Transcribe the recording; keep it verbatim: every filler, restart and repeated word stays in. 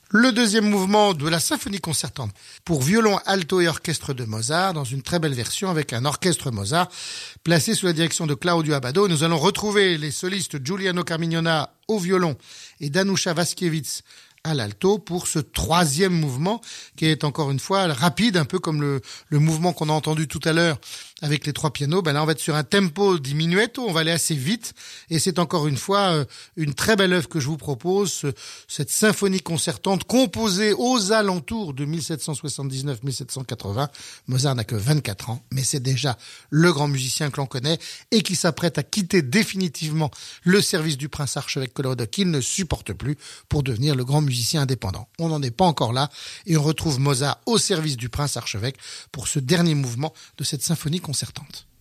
Le deuxième mouvement de la symphonie concertante pour violon, alto et orchestre de Mozart, dans une très belle version avec un orchestre Mozart placé sous la direction de Claudio Abbado. Nous allons retrouver les solistes Giuliano Carmignona au violon et Danuša Vaskiewicz à l'alto pour ce troisième mouvement qui est encore une fois rapide, un peu comme le, le mouvement qu'on a entendu tout à l'heure avec les trois pianos. Ben là, on va être sur un tempo diminuetto, on va aller assez vite et c'est encore une fois euh, une très belle œuvre que je vous propose, ce, cette symphonie concertante composée aux alentours de mille sept cent soixante-dix-neuf mille sept cent quatre-vingts. Mozart n'a que vingt-quatre ans, mais c'est déjà le grand musicien que l'on connaît et qui s'apprête à quitter définitivement le service du prince archevêque Colorado qu'il ne supporte plus pour devenir le grand musicien indépendant. On n'en est pas encore là et on retrouve Mozart au service du prince archevêque pour ce dernier mouvement de cette symphonie concertante.